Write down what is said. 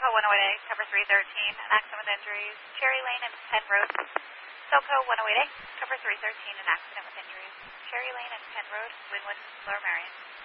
Silco 108A, cover 313, an accident with injuries. Cherry Lane and Penn Road. Silco 108A, cover 313, an accident with injuries. Cherry Lane and Penn Road, Wynwood, Lower Marion.